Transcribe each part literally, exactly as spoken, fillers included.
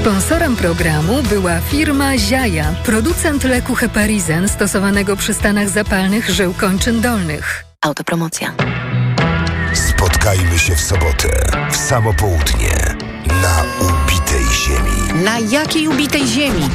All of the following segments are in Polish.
Sponsorem programu była firma Ziaja, producent leku Heparizen stosowanego przy stanach zapalnych żył kończyn dolnych. Autopromocja. Spotkajmy się w sobotę, w samo południe, na ubitej ziemi. Na jakiej ubitej ziemi?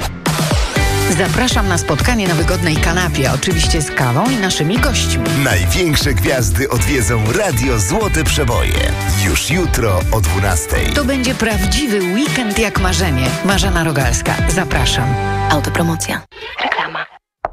Zapraszam na spotkanie na wygodnej kanapie, oczywiście z kawą i naszymi gośćmi. Największe gwiazdy odwiedzą Radio Złote Przeboje. Już jutro o dwunastej. To będzie prawdziwy weekend jak marzenie. Marzena Rogalska. Zapraszam. Autopromocja. Reklama.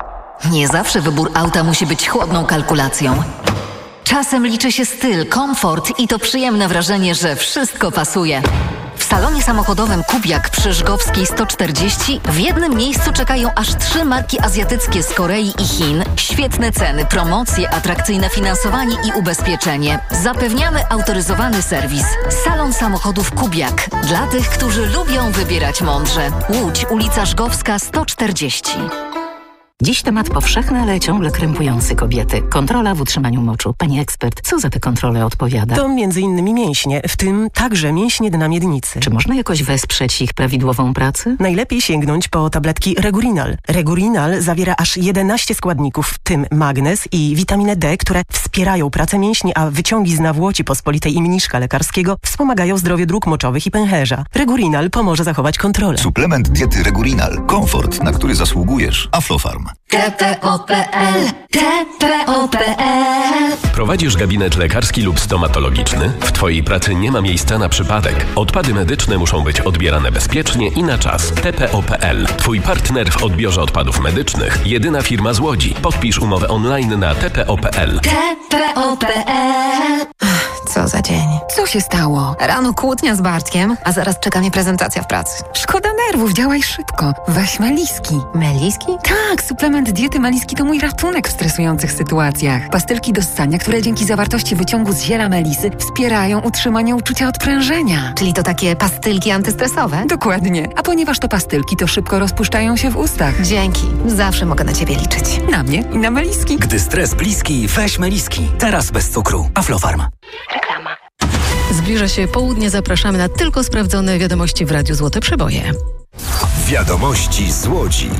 Nie zawsze wybór auta musi być chłodną kalkulacją. Czasem liczy się styl, komfort i to przyjemne wrażenie, że wszystko pasuje. W salonie samochodowym Kubiak przy Żgowskiej sto czterdzieści w jednym miejscu czekają aż trzy marki azjatyckie z Korei i Chin. Świetne ceny, promocje, atrakcyjne finansowanie i ubezpieczenie. Zapewniamy autoryzowany serwis. Salon samochodów Kubiak. Dla tych, którzy lubią wybierać mądrze. Łódź, ulica Żgowska sto czterdzieści. Dziś temat powszechny, ale ciągle krępujący kobiety. Kontrola w utrzymaniu moczu. Pani ekspert, co za tę kontrolę odpowiada? To między innymi mięśnie, w tym także mięśnie dna miednicy. Czy można jakoś wesprzeć ich prawidłową pracę? Najlepiej sięgnąć po tabletki Regurinal. Regurinal zawiera aż jedenaście składników, w tym magnez i witaminę D, które wspierają pracę mięśni, a wyciągi z nawłoci pospolitej i mniszka lekarskiego wspomagają zdrowie dróg moczowych i pęcherza. Regurinal pomoże zachować kontrolę. Suplement diety Regurinal. Komfort, na który zasługujesz. Aflofarm. T P O P L, T P O P L. Prowadzisz gabinet lekarski lub stomatologiczny? W Twojej pracy nie ma miejsca na przypadek. Odpady medyczne muszą być odbierane bezpiecznie i na czas. T P O P L. Twój partner w odbiorze odpadów medycznych. Jedyna firma z Łodzi. Podpisz umowę online na T P O P L. T P O P L. Co za dzień. Co się stało? Rano kłótnia z Bartkiem, a zaraz czeka mnie prezentacja w pracy. Szkoda nerwów, działaj szybko. Weź Meliski. Meliski? Tak, suplement diety Meliski to mój ratunek w stresujących sytuacjach. Pastylki do ssania, które dzięki zawartości wyciągu z ziela melisy wspierają utrzymanie uczucia odprężenia. Czyli to takie pastylki antystresowe? Dokładnie. A ponieważ to pastylki, to szybko rozpuszczają się w ustach. Dzięki. Zawsze mogę na Ciebie liczyć. Na mnie i na Meliski. Gdy stres bliski, weź Meliski. Teraz bez cukru. Aflofarm. Reklama. Zbliża się południe, zapraszamy na tylko sprawdzone wiadomości w Radiu Złote Przeboje. Wiadomości z Łodzi.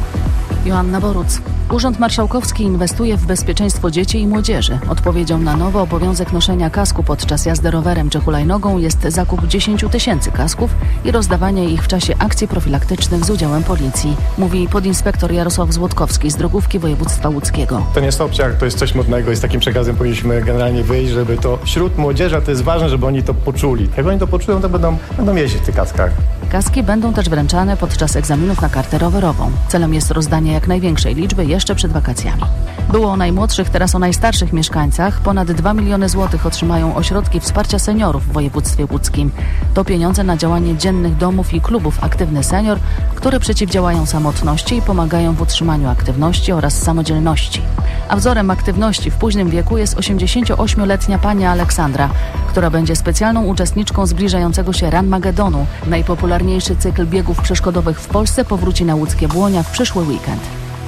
Joanna Boruc. Urząd Marszałkowski inwestuje w bezpieczeństwo dzieci i młodzieży. Odpowiedzią na nowy obowiązek noszenia kasku podczas jazdy rowerem czy hulajnogą jest zakup dziesięć tysięcy kasków i rozdawanie ich w czasie akcji profilaktycznych z udziałem policji, mówi podinspektor Jarosław Złotkowski z Drogówki Województwa Łódzkiego. To nie jest opcja, to jest coś modnego i z takim przekazem powinniśmy generalnie wyjść, żeby to wśród młodzieży, a to jest ważne, żeby oni to poczuli. Jak oni to poczują, to będą, będą jeździć w tych kaskach. Kaski będą też wręczane podczas egzaminów na kartę rowerową. Celem jest rozdanie jak największej liczby jeszcze przed wakacjami. Było o najmłodszych, teraz o najstarszych mieszkańcach. Ponad dwa miliony złotych otrzymają ośrodki wsparcia seniorów w województwie łódzkim. To pieniądze na działanie dziennych domów i klubów Aktywny Senior, które przeciwdziałają samotności i pomagają w utrzymaniu aktywności oraz samodzielności. A wzorem aktywności w późnym wieku jest osiemdziesięcioośmioletnia pani Aleksandra, która będzie specjalną uczestniczką zbliżającego się Ranmagedonu. Najpopularniejszy cykl biegów przeszkodowych w Polsce powróci na łódzkie Błonia w przyszły weekend.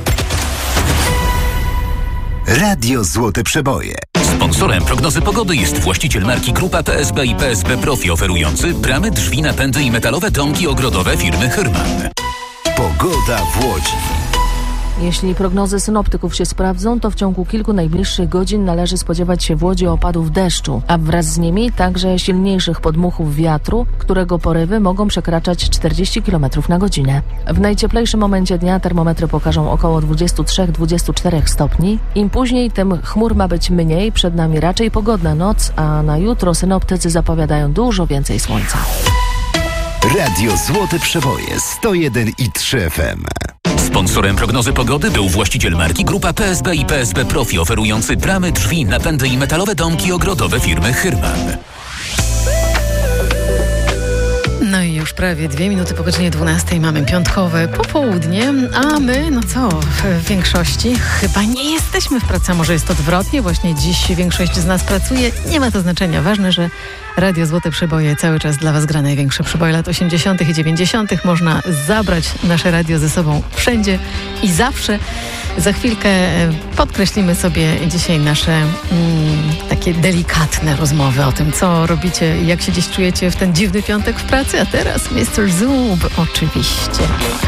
Radio Złote Przeboje. Sponsorem prognozy pogody jest właściciel marki Grupa P S B i P S B Profi, oferujący bramy, drzwi, napędy i metalowe domki ogrodowe firmy Hyrman. Pogoda w Łodzi. Jeśli prognozy synoptyków się sprawdzą, to w ciągu kilku najbliższych godzin należy spodziewać się w Łodzi opadów deszczu, a wraz z nimi także silniejszych podmuchów wiatru, którego porywy mogą przekraczać czterdzieści kilometrów na godzinę. W najcieplejszym momencie dnia termometry pokażą około dwadzieścia trzy do dwudziestu czterech stopni. Im później, tym chmur ma być mniej, przed nami raczej pogodna noc, a na jutro synoptycy zapowiadają dużo więcej słońca. Radio Złote Przeboje sto jeden i trzy F M. Sponsorem prognozy pogody był właściciel marki Grupa P S B i P S B Profi, oferujący bramy, drzwi, napędy i metalowe domki ogrodowe firmy Hyrman. No i już prawie dwie minuty po godzinie dwunastej mamy piątkowe popołudnie, a my, no co, w większości chyba nie jesteśmy w pracy, a może jest odwrotnie, właśnie dziś większość z nas pracuje, nie ma to znaczenia, ważne, że Radio Złote Przeboje cały czas dla Was gra największe przeboje lat osiemdziesiątych i dziewięćdziesiątych. Można zabrać nasze radio ze sobą wszędzie i zawsze. Za chwilkę podkreślimy sobie dzisiaj nasze mm, takie delikatne rozmowy o tym, co robicie i jak się dziś czujecie w ten dziwny piątek w pracy. A teraz mister Zub oczywiście.